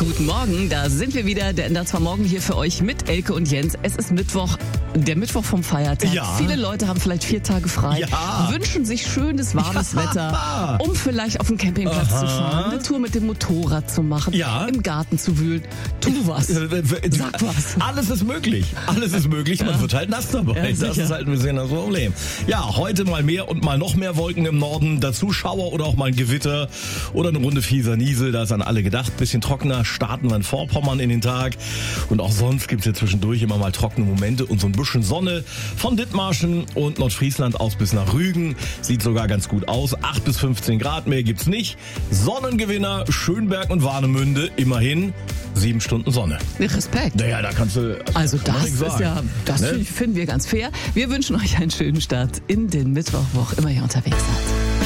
Guten Morgen, da sind wir wieder. Der NDR 2 Morgen hier für euch mit Elke und Jens. Es ist Mittwoch, der Mittwoch vom Feiertag. Ja. Viele Leute haben vielleicht 4 Tage frei, wünschen sich schönes, warmes Wetter, um vielleicht auf den Campingplatz zu fahren, eine Tour mit dem Motorrad zu machen, im Garten zu wühlen. Tu was. Sag was. Alles ist möglich. Alles ist möglich. Man wird halt nass dabei. Ja, das ist halt ein bisschen das Problem. Ja, heute mal mehr und mal noch mehr Wolken im Norden. Dazu Schauer oder auch mal ein Gewitter oder eine Runde fieser Niesel. Da ist an alle gedacht. Bisschen trockener starten wir in Vorpommern in den Tag. Und auch sonst gibt es ja zwischendurch immer mal trockene Momente und so ein bisschen Sonne. Von Dithmarschen und Nordfriesland aus bis nach Rügen. Sieht sogar ganz gut aus. 8 bis 15 Grad mehr gibt's nicht. Sonnengewinner Schönberg und Warnemünde. Immerhin 7 Stunden Sonne. Respekt. Naja, da kannst du... Also kann man das nichts ist sagen. ja, das Ne? finden wir ganz fair. Wir wünschen euch einen schönen Start in den Mittwoch, wo auch immer ihr unterwegs seid.